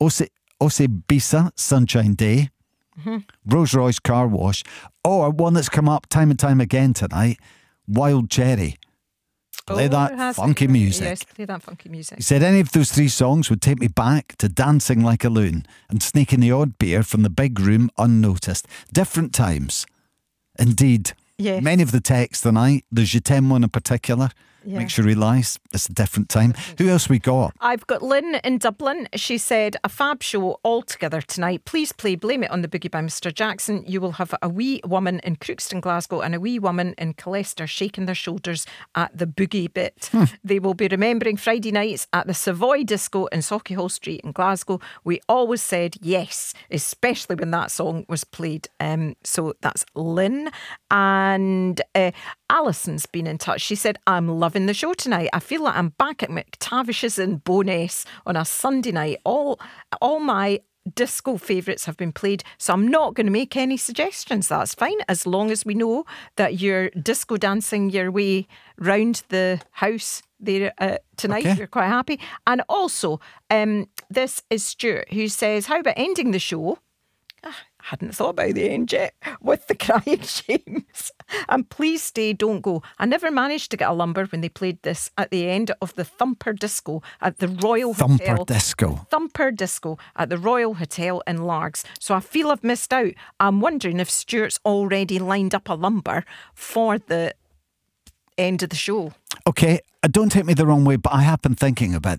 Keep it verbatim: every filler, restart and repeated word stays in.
Ose, Ose Bisa, Sunshine Day. Mm-hmm. Rolls Royce Car Wash. Or one that's come up time and time again tonight, Wild Cherry. Play oh, that funky it? music. Yes, play that funky music. He said any of those three songs would take me back to dancing like a loon and sneaking the odd beer from the big room unnoticed. Different times. Indeed. Yes. Many of the texts tonight, the Je t'aime one in particular, yeah. makes you realise it's a different time. Who else we got? I've got Lynn in Dublin. She said, a fab show all together tonight. Please play Blame It on the Boogie by Mister Jackson. You will have a wee woman in Crookston, Glasgow and a wee woman in Colester shaking their shoulders at the boogie bit. Hmm. They will be remembering Friday nights at the Savoy Disco in Sauchiehall Street in Glasgow. We always said yes, especially when that song was played. Um, so that's Lynn. And uh, Alison's been in touch. She said, I'm loving the show tonight. I feel like I'm back at McTavish's in Bowness on a Sunday night. All, all my disco favourites have been played, so I'm not going to make any suggestions. That's fine, as long as we know that you're disco dancing your way round the house there uh, tonight. Okay. You're quite happy. And also, um, this is Stuart, who says, how about ending the show? Ah, I hadn't thought about the end yet, with the Crying Shames. And Please Stay, Don't Go. I never managed to get a lumber when they played this at the end of the Thumper Disco at the Royal Thumper Hotel. Disco. Thumper Disco at the Royal Hotel in Largs. So I feel I've missed out. I'm wondering if Stuart's already lined up a lumber for the end of the show. Okay, don't take me the wrong way, but I have been thinking about